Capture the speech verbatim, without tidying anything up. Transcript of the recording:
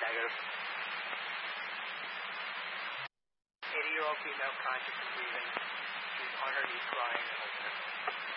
Negative. eighty-year-old female, conscious and breathing. She's on her knees crying and holding her.